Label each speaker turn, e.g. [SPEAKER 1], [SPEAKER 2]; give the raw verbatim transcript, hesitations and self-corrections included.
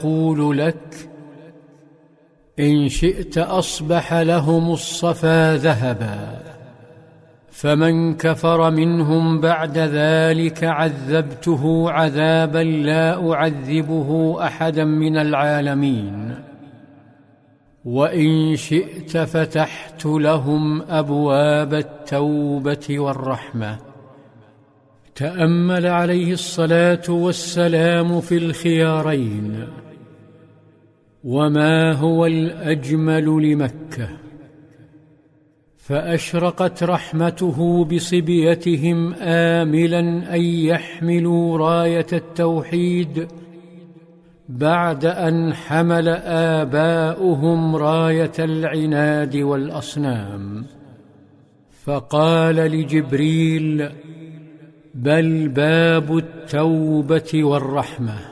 [SPEAKER 1] يقول لك: إن شئت أصبح لهم الصفا ذهبا، فمن كفر منهم بعد ذلك عذبته عذابا لا أعذبه أحدا من العالمين، وإن شئت فتحت لهم أبواب التوبة والرحمة. تأمل عليه الصلاة والسلام في الخيارين. وما هو الأجمل لمكة؟ فأشرقت رحمته بصبيتهم آملا أن يحملوا راية التوحيد بعد أن حمل آباؤهم راية العناد والأصنام. فقال لجبريل: بل باب التوبة والرحمة.